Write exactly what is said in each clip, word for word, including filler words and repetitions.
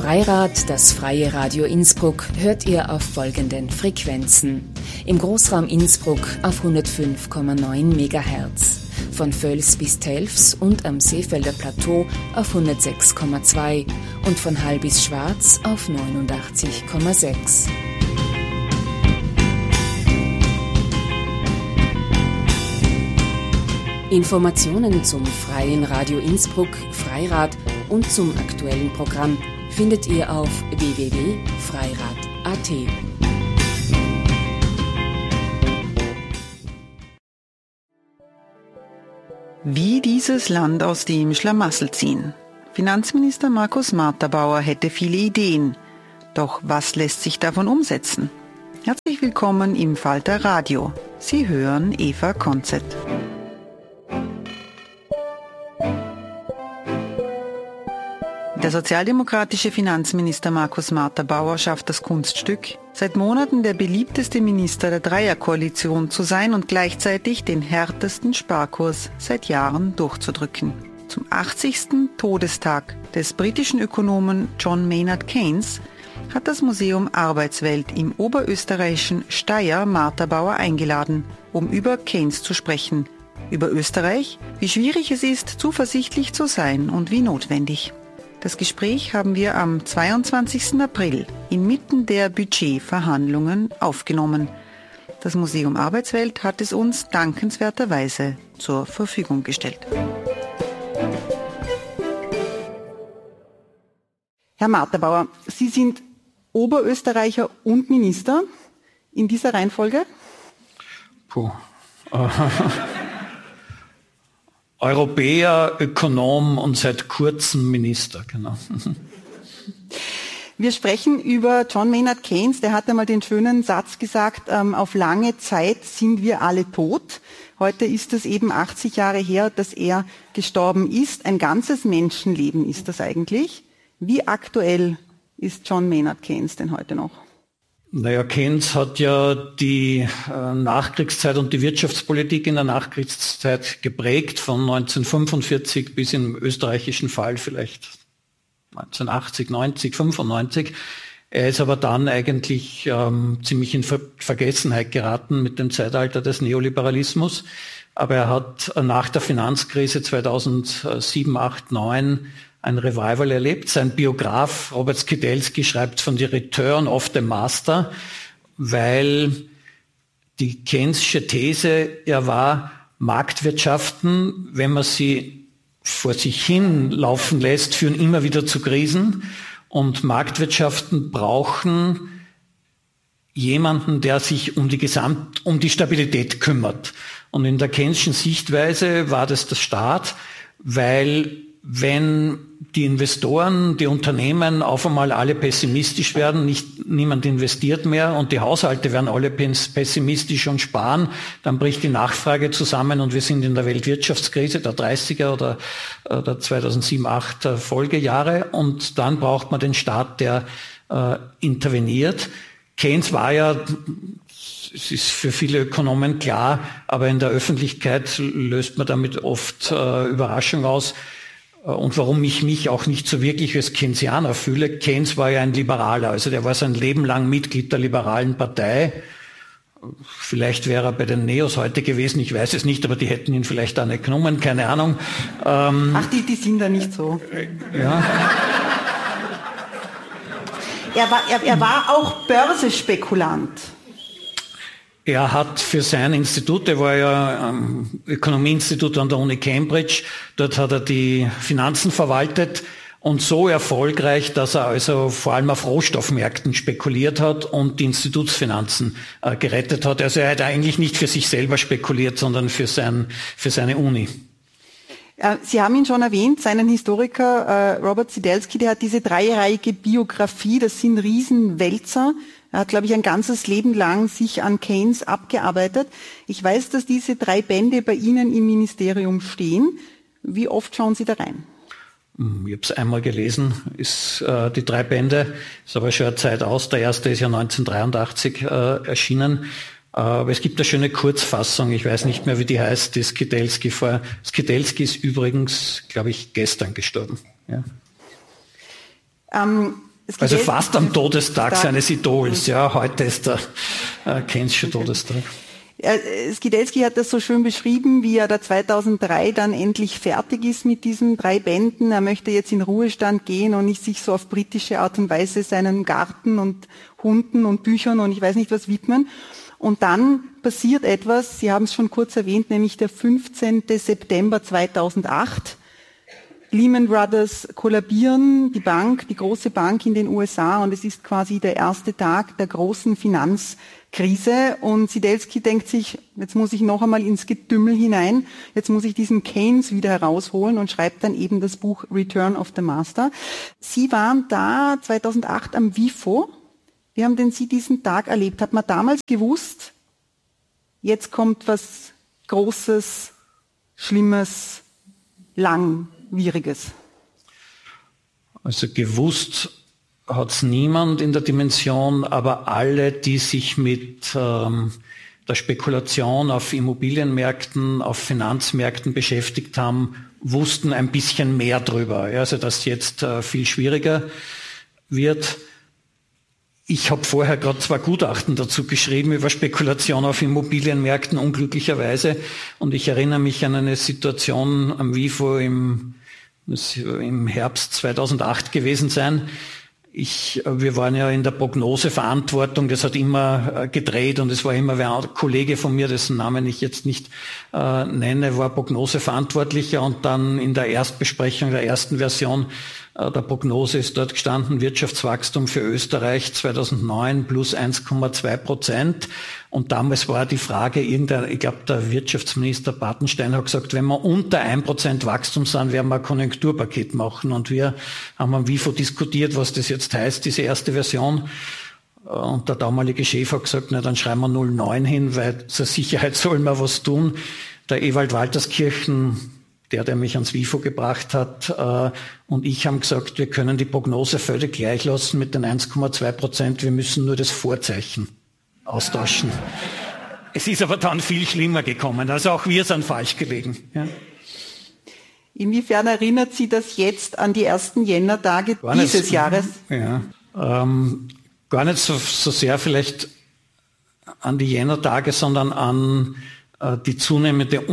Freirad, das freie Radio Innsbruck, hört ihr auf folgenden Frequenzen. Im Großraum Innsbruck auf hundertfünf Komma neun Megahertz, von Völs bis Telfs und am Seefelder Plateau auf hundertsechs Komma zwei und von Hall bis Schwarz auf neunundachtzig Komma sechs. Informationen zum Freien Radio Innsbruck, Freirad und zum aktuellen Programm findet ihr auf w w w punkt freirad punkt a t. Wie dieses Land aus dem Schlamassel ziehen. Finanzminister Markus Marterbauer hätte viele Ideen. Doch was lässt sich davon umsetzen? Herzlich willkommen im Falter Radio. Sie hören Eva Konzett. Der sozialdemokratische Finanzminister Markus Marterbauer schafft das Kunststück, seit Monaten der beliebteste Minister der Dreierkoalition zu sein und gleichzeitig den härtesten Sparkurs seit Jahren durchzudrücken. Zum achtzigsten Todestag des britischen Ökonomen John Maynard Keynes hat das Museum Arbeitswelt im oberösterreichischen Steyr Marterbauer eingeladen, um über Keynes zu sprechen, über Österreich, wie schwierig es ist, zuversichtlich zu sein und wie notwendig. Das Gespräch haben wir am zweiundzwanzigsten April inmitten der Budgetverhandlungen aufgenommen. Das Museum Arbeitswelt hat es uns dankenswerterweise zur Verfügung gestellt. Herr Marterbauer, Sie sind Oberösterreicher und Minister in dieser Reihenfolge? Puh. Europäer, Ökonom und seit kurzem Minister, genau. Wir sprechen über John Maynard Keynes, der hat einmal den schönen Satz gesagt, ähm, auf lange Zeit sind wir alle tot. Heute ist es eben achtzig Jahre her, dass er gestorben ist. Ein ganzes Menschenleben ist das eigentlich. Wie aktuell ist John Maynard Keynes denn heute noch? Naja, Keynes hat ja die äh, Nachkriegszeit und die Wirtschaftspolitik in der Nachkriegszeit geprägt, von neunzehnhundertfünfundvierzig bis im österreichischen Fall vielleicht neunzehnhundertachtzig, neunzig, fünfundneunzig. Er ist aber dann eigentlich ähm, ziemlich in Ver- Vergessenheit geraten mit dem Zeitalter des Neoliberalismus. Aber er hat äh, nach der Finanzkrise zweitausendsieben, acht, neun ein Revival erlebt. Sein Biograf Robert Skidelski schreibt von The Return of the Master, weil die Keynesische These ja war, Marktwirtschaften, wenn man sie vor sich hin laufen lässt, führen immer wieder zu Krisen. Und Marktwirtschaften brauchen jemanden, der sich um die Gesamt, um die Stabilität kümmert. Und in der Keynesischen Sichtweise war das der Staat, weil wenn die Investoren, die Unternehmen auf einmal alle pessimistisch werden, nicht, niemand investiert mehr und die Haushalte werden alle pessimistisch und sparen, dann bricht die Nachfrage zusammen und wir sind in der Weltwirtschaftskrise der dreißiger oder der zweitausendsieben, acht Folgejahre und dann braucht man den Staat, der äh, interveniert. Keynes war ja, es ist für viele Ökonomen klar, aber in der Öffentlichkeit löst man damit oft äh, Überraschung aus. Und warum ich mich auch nicht so wirklich als Keynesianer fühle, Keynes war ja ein Liberaler, also der war sein Leben lang Mitglied der liberalen Partei. Vielleicht wäre er bei den Neos heute gewesen, ich weiß es nicht, aber die hätten ihn vielleicht da nicht genommen, keine Ahnung. Ähm, Ach, die, die sind da nicht so. Ja. Er war, er, er war auch Börsenspekulant. Er hat für sein Institut, er war ja am Ökonomieinstitut an der Uni Cambridge, dort hat er die Finanzen verwaltet und so erfolgreich, dass er also vor allem auf Rohstoffmärkten spekuliert hat und die Institutsfinanzen äh, gerettet hat. Also er hat eigentlich nicht für sich selber spekuliert, sondern für, sein, für seine Uni. Sie haben ihn schon erwähnt, seinen Historiker äh, Robert Skidelski, der hat diese dreireihige Biografie, das sind Riesenwälzer. Er hat, glaube ich, ein ganzes Leben lang sich an Keynes abgearbeitet. Ich weiß, dass diese drei Bände bei Ihnen im Ministerium stehen. Wie oft schauen Sie da rein? Ich habe es einmal gelesen, ist äh, die drei Bände, ist aber schon eine Zeit aus. Der erste ist ja neunzehnhundertdreiundachtzig äh, erschienen. Äh, aber es gibt eine schöne Kurzfassung, ich weiß nicht mehr, wie die heißt, die Skidelski vor. Skidelski ist übrigens, glaube ich, gestern gestorben. Ja. Ähm, Also fast am Todestag seines Idols. Ja, heute ist der äh, Keynes'sche okay. Todestag. Skidelski hat das so schön beschrieben, wie er da zweitausenddrei dann endlich fertig ist mit diesen drei Bänden. Er möchte jetzt in Ruhestand gehen und nicht sich so auf britische Art und Weise seinem Garten und Hunden und Büchern und ich weiß nicht was widmen. Und dann passiert etwas, Sie haben es schon kurz erwähnt, nämlich der fünfzehnten September zweitausendacht. Lehman Brothers kollabieren, die Bank, die große Bank in den U S A, und es ist quasi der erste Tag der großen Finanzkrise. Und Skidelski denkt sich, jetzt muss ich noch einmal ins Getümmel hinein, jetzt muss ich diesen Keynes wieder herausholen, und schreibt dann eben das Buch Return of the Master. Sie waren da zweitausendacht am W I F O. Wie haben denn Sie diesen Tag erlebt? Hat man damals gewusst, jetzt kommt was Großes, Schlimmes, Langwieriges? Also gewusst hat es niemand in der Dimension, aber alle, die sich mit ähm, der Spekulation auf Immobilienmärkten, auf Finanzmärkten beschäftigt haben, wussten ein bisschen mehr drüber. Ja, also dass jetzt äh, viel schwieriger wird. Ich habe vorher gerade zwei Gutachten dazu geschrieben über Spekulation auf Immobilienmärkten, unglücklicherweise. Und ich erinnere mich an eine Situation am W I F O im, im Herbst zweitausendacht gewesen sein. Ich, wir waren ja in der Prognoseverantwortung, das hat immer gedreht, und es war immer ein Kollege von mir, dessen Namen ich jetzt nicht äh, nenne, war Prognoseverantwortlicher, und dann in der Erstbesprechung der ersten Version äh, der Prognose ist dort gestanden, Wirtschaftswachstum für Österreich zweitausendneun plus eins Komma zwei Prozent. Und damals war die Frage, irgendein, ich glaube, der Wirtschaftsminister Bartenstein hat gesagt, wenn wir unter ein Prozent Wachstum sind, werden wir ein Konjunkturpaket machen. Und wir haben am W I F O diskutiert, was das jetzt heißt, diese erste Version. Und der damalige Chef hat gesagt, na, dann schreiben wir null Komma neun hin, weil zur Sicherheit sollen wir was tun. Der Ewald Walterskirchen, der, der mich ans W I F O gebracht hat, äh, und ich haben gesagt, wir können die Prognose völlig gleich lassen mit den eins Komma zwei Prozent, wir müssen nur das Vorzeichen austauschen. Es ist aber dann viel schlimmer gekommen, also auch wir sind falsch gelegen. Ja. Inwiefern erinnert Sie das jetzt an die ersten Jännertage dieses nicht, Jahres? Ja, ähm, gar nicht so, so sehr vielleicht an die Jännertage, sondern an äh, die zunehmende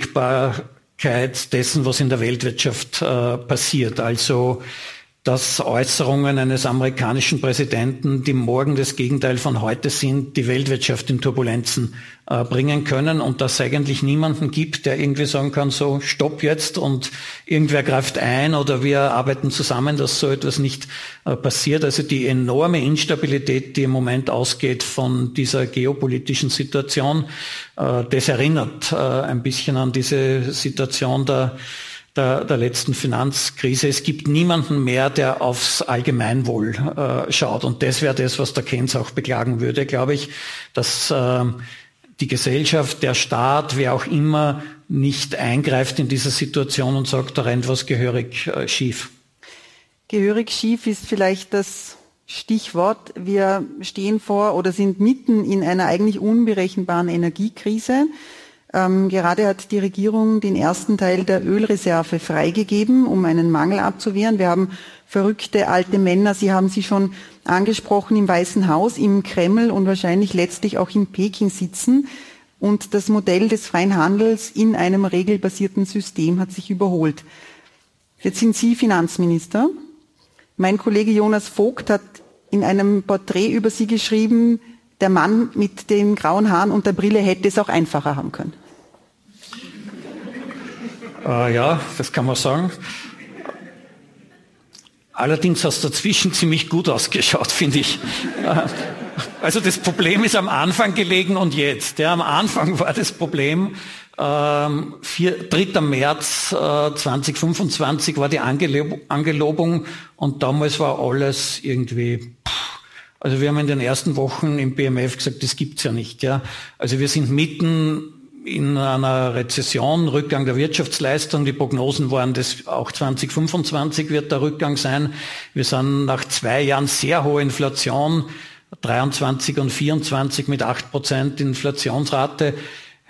Unwägbarkeit dessen, was in der Weltwirtschaft äh, passiert. Also dass Äußerungen eines amerikanischen Präsidenten, die morgen das Gegenteil von heute sind, die Weltwirtschaft in Turbulenzen äh, bringen können, und dass es eigentlich niemanden gibt, der irgendwie sagen kann, so stopp jetzt, und irgendwer greift ein oder wir arbeiten zusammen, dass so etwas nicht äh, passiert. Also die enorme Instabilität, die im Moment ausgeht von dieser geopolitischen Situation, äh, das erinnert äh, ein bisschen an diese Situation der Der, der letzten Finanzkrise. Es gibt niemanden mehr, der aufs Allgemeinwohl äh, schaut. Und das wäre das, was der Keynes auch beklagen würde, glaube ich, dass äh, die Gesellschaft, der Staat, wer auch immer, nicht eingreift in dieser Situation und sagt, da rennt was gehörig äh, schief. Gehörig schief ist vielleicht das Stichwort. Wir stehen vor oder sind mitten in einer eigentlich unberechenbaren Energiekrise. Ähm, gerade hat die Regierung den ersten Teil der Ölreserve freigegeben, um einen Mangel abzuwehren. Wir haben verrückte alte Männer, Sie haben sie schon angesprochen, im Weißen Haus, im Kreml und wahrscheinlich letztlich auch in Peking sitzen. Und das Modell des freien Handels in einem regelbasierten System hat sich überholt. Jetzt sind Sie Finanzminister. Mein Kollege Jonas Vogt hat in einem Porträt über Sie geschrieben, der Mann mit den grauen Haaren und der Brille hätte es auch einfacher haben können. Äh, ja, das kann man sagen. Allerdings hast du dazwischen ziemlich gut ausgeschaut, finde ich. Also das Problem ist am Anfang gelegen und jetzt. Ja, am Anfang war das Problem, ähm, dritter März äh, zweitausendfünfundzwanzig war die Angelob- Angelobung, und damals war alles irgendwie... Pff, Also wir haben in den ersten Wochen im B M F gesagt, das gibt's ja nicht. Ja. Also wir sind mitten in einer Rezession, Rückgang der Wirtschaftsleistung. Die Prognosen waren, dass auch zweitausendfünfundzwanzig wird der Rückgang sein. Wir sind nach zwei Jahren sehr hoher Inflation, dreiundzwanzig und vierundzwanzig mit acht Prozent Inflationsrate,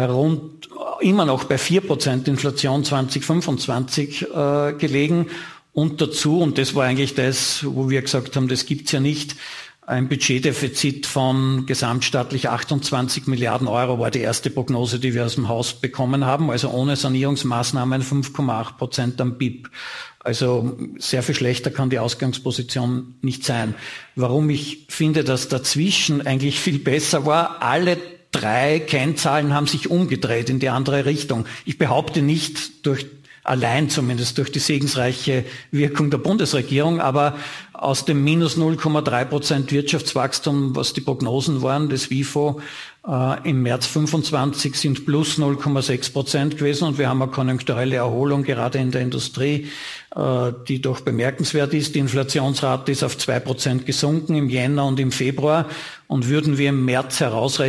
herund, immer noch bei vier Prozent Inflation zweitausendfünfundzwanzig äh, gelegen. Und dazu, und das war eigentlich das, wo wir gesagt haben, das gibt's ja nicht, ein Budgetdefizit von gesamtstaatlich achtundzwanzig Milliarden Euro war die erste Prognose, die wir aus dem Haus bekommen haben. Also ohne Sanierungsmaßnahmen fünf Komma acht Prozent am B I P. Also sehr viel schlechter kann die Ausgangsposition nicht sein. Warum ich finde, dass dazwischen eigentlich viel besser war, alle drei Kennzahlen haben sich umgedreht in die andere Richtung. Ich behaupte nicht durch allein zumindest durch die segensreiche Wirkung der Bundesregierung, aber aus dem minus null Komma drei Prozent Wirtschaftswachstum, was die Prognosen waren des WIFO, äh, im März fünfundzwanzig sind plus null Komma sechs Prozent gewesen und wir haben eine konjunkturelle Erholung gerade in der Industrie, äh, die doch bemerkenswert ist. Die Inflationsrate ist auf zwei Prozent gesunken im Jänner und im Februar und würden wir im März herausrechnen,